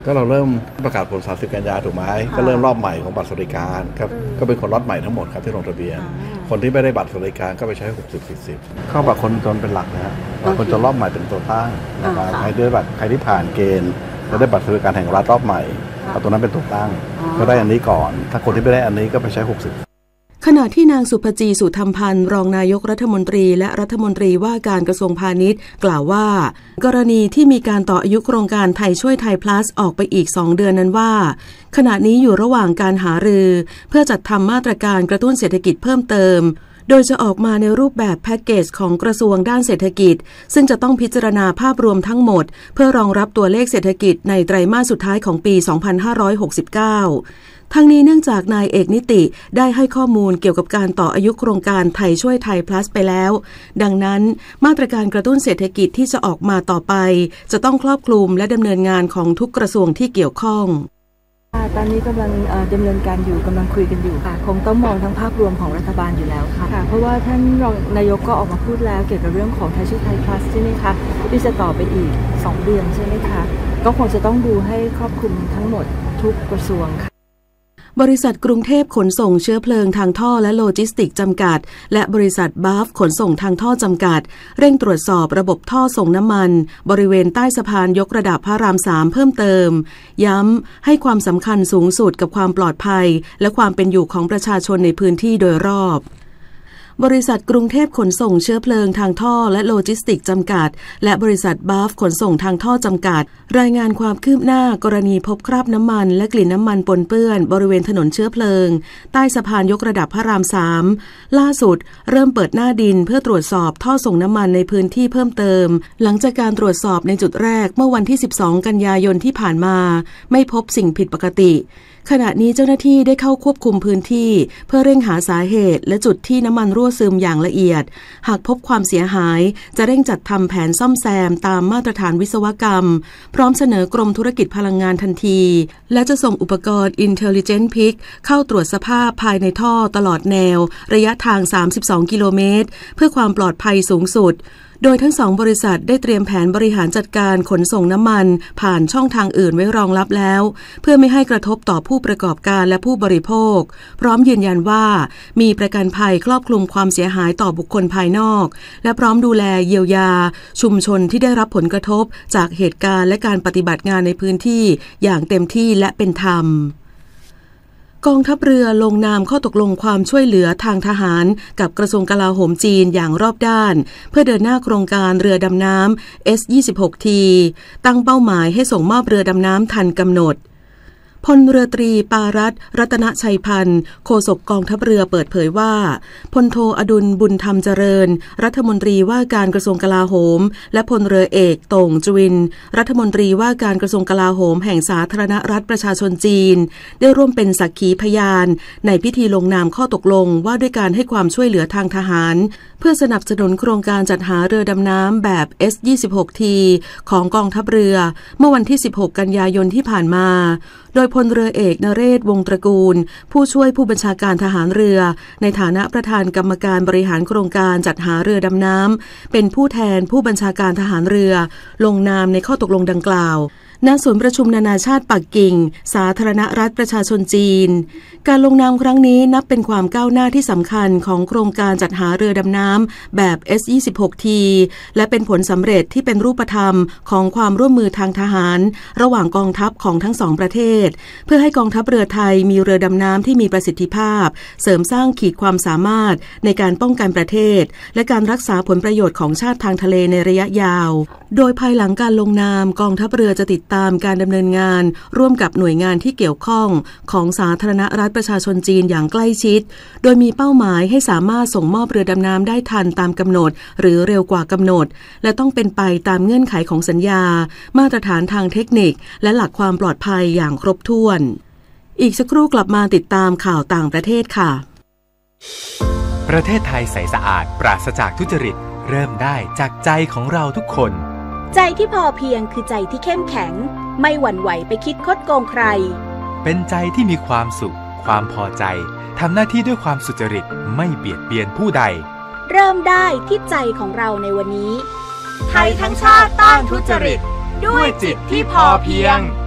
ก็เราเริ่มประกาศผล30 กันยาถูกไหมก็เริ่มรอบใหม่ของบัตรสวัสดิการครับก็เป็นคนล็อตใหม่ทั้งหมดครับที่ลงทะเบียนคนที่ไม่ได้บัตรสวัสดิการก็ไปใช้60-40เข้าบัตรคนจนเป็นหลักนะฮะคนจนรอบใหม่เป็นตัวตั้งนะครับใครได้บัตรใครที่ผ่านเกณฑ์แล้วได้บัตรสวัสดิการแห่งรัฐรอบใหม่เอาตัวนั้นเป็นตัวตั้งก็ได้อันนี้ก่อนถ้าคนที่ไม่ได้อันนี้ก็ไปใช้60 ขณะที่นางสุภจี สุธรรมพันธ์รองนายกรัฐมนตรีและรัฐมนตรีว่าการกระทรวงพาณิชย์กล่าวว่ากรณีที่มีการต่ออายุโครงการไทยช่วยไทย plus ออกไปอีก2 เดือนนั้นว่าขณะนี้อยู่ระหว่างการหารือเพื่อจัดทำมาตรการกระตุ้นเศรษฐกิจเพิ่มเติมโดยจะออกมาในรูปแบบแพ็กเกจของกระทรวงด้านเศรษฐกิจซึ่งจะต้องพิจารณาภาพรวมทั้งหมดเพื่อรองรับตัวเลขเศรษฐกิจในไตรมาสสุดท้ายของปี 2569ทั้งนี้เนื่องจากนายเอกนิติได้ให้ข้อมูลเกี่ยวกับการต่ออายุโครงการไทยช่วยไทย plus ไปแล้วดังนั้นมาตรการกระตุ้นเศรษฐกิจที่จะออกมาต่อไปจะต้องครอบคลุมและดำเนินงานของทุกกระทรวงที่เกี่ยวข้องตอนนี้กำลังดำเนินการอยู่กำลังคุยกันอยู่ค่ะคงต้องมองทั้งภาพรวมของรัฐบาลอยู่แล้วค่ะเพราะว่าท่านรองนายกก็ออกมาพูดแล้วเกี่ยวกับเรื่องของไทยช่วยไทย plus ใช่ไหมคะที่จะต่อไปอีก2 เดือนใช่ไหมคะก็คงจะต้องดูให้ครอบคลุมทั้งหมดทุกกระทรวงค่ะบริษัทกรุงเทพขนส่งเชื้อเพลิงทางท่อและโลจิสติกจำกัดและบริษัทบัฟขนส่งทางท่อจำกัดเร่งตรวจสอบระบบท่อส่งน้ำมันบริเวณใต้สะพานยกระดับพระราม3เพิ่มเติมย้ำให้ความสำคัญสูงสุดกับความปลอดภัยและความเป็นอยู่ของประชาชนในพื้นที่โดยรอบบริษัทกรุงเทพขนส่งเชื้อเพลิงทางท่อและโลจิสติกจำกัดและบริษัทบัฟขนส่งทางท่อจำกัดรายงานความคืบหน้ากรณีพบคราบน้ำมันและกลิ่นน้ำมันปนเปื้อนบริเวณถนนเชื้อเพลิงใต้สะพานยกระดับพระราม3ล่าสุดเริ่มเปิดหน้าดินเพื่อตรวจสอบท่อส่งน้ำมันในพื้นที่เพิ่มเติมหลังจากการตรวจสอบในจุดแรกเมื่อวันที่12 กันยายนที่ผ่านมาไม่พบสิ่งผิดปกติขณะนี้เจ้าหน้าที่ได้เข้าควบคุมพื้นที่เพื่อเร่งหาสาเหตุและจุดที่น้ำมันรั่วซึมอย่างละเอียดหากพบความเสียหายจะเร่งจัดทำแผนซ่อมแซมตามมาตรฐานวิศวกรรมพร้อมเสนอกรมธุรกิจพลังงานทันทีและจะส่งอุปกรณ์ Intelligent Pick เข้าตรวจสภาพภายในท่อตลอดแนวระยะทาง32 กิโลเมตรเพื่อความปลอดภัยสูงสุดโดยทั้ง2 บริษัทได้เตรียมแผนบริหารจัดการขนส่งน้ำมันผ่านช่องทางอื่นไว้รองรับแล้วเพื่อไม่ให้กระทบต่อผู้ประกอบการและผู้บริโภคพร้อมยืนยันว่ามีประกันภัยครอบคลุมความเสียหายต่อบุคคลภายนอกและพร้อมดูแลเยียวยาชุมชนที่ได้รับผลกระทบจากเหตุการณ์และการปฏิบัติงานในพื้นที่อย่างเต็มที่และเป็นธรรมกองทัพเรือลงนามข้อตกลงความช่วยเหลือทางทหารกับกระทรวงกลาโหมจีนอย่างรอบด้านเพื่อเดินหน้าโครงการเรือดำน้ำ S26T ตั้งเป้าหมายให้ส่งมอบเรือดำน้ำทันกำหนดพลเรือตรีปารัตน์รัตนชัยพันธ์โฆษกกองทัพเรือเปิดเผยว่าพลโทอดุลบุญธรรมเจริญรัฐมนตรีว่าการกระทรวงกลาโหมและพลเรือเอกโต่งจวินรัฐมนตรีว่าการกระทรวงกลาโหมแห่งสาธารณรัฐประชาชนจีนได้ร่วมเป็นสักขีพยานในพิธีลงนามข้อตกลงว่าด้วยการให้ความช่วยเหลือทางทหารเพื่อสนับสนุนโครงการจัดหาเรือดำน้ำแบบ S26T ของกองทัพเรือเมื่อวันที่16 กันยายนที่ผ่านมาโดยพลเรือเอกนเรศวงศ์ตระกูลผู้ช่วยผู้บัญชาการทหารเรือในฐานะประธานกรรมการบริหารโครงการจัดหาเรือดำน้ำเป็นผู้แทนผู้บัญชาการทหารเรือลงนามในข้อตกลงดังกล่าวณศูนย์ประชุมนานาชาติปักกิ่งสาธารณรัฐประชาชนจีนการลงนามครั้งนี้นับเป็นความก้าวหน้าที่สำคัญของโครงการจัดหาเรือดำน้ำแบบ S26T และเป็นผลสำเร็จที่เป็นรูปธรรมของความร่วมมือทางทหารระหว่างกองทัพของทั้ง2 ประเทศเพื่อให้กองทัพเรือไทยมีเรือดำน้ำที่มีประสิทธิภาพเสริมสร้างขีดความสามารถในการป้องกันประเทศและการรักษาผลประโยชน์ของชาติทางทะเลในระยะยาวโดยภายหลังการลงนามกองทัพเรือจะติดตามการดำเนินงานร่วมกับหน่วยงานที่เกี่ยวข้องของสาธารณรัฐประชาชนจีนอย่างใกล้ชิดโดยมีเป้าหมายให้สามารถส่งมอบเรือดำน้ำได้ทันตามกำหนดหรือเร็วกว่ากำหนดและต้องเป็นไปตามเงื่อนไขของสัญญามาตรฐานทางเทคนิคและหลักความปลอดภัยอย่างครบถ้วนอีกสักครู่กลับมาติดตามข่าวต่างประเทศค่ะประเทศไทยใสสะอาดปราศจากทุจริตเริ่มได้จากใจของเราทุกคนใจที่พอเพียงคือใจที่เข้มแข็งไม่หวั่นไหวไปคิดคดโกงใครเป็นใจที่มีความสุขความพอใจทำหน้าที่ด้วยความสุจริตไม่เบียดเบียนผู้ใดเริ่มได้ที่ใจของเราในวันนี้ไทยทั้งชาติต้านทุจริตด้วยจิตที่พอเพียง